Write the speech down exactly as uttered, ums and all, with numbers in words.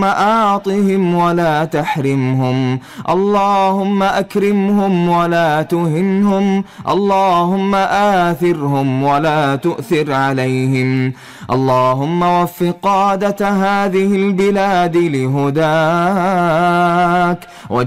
اللهم أعطهم ولا تحرمهم، اللهم أكرمهم ولا تهنهم، اللهم آثرهم ولا تؤثر عليهم، اللهم وفق قادة هذه البلاد لهداك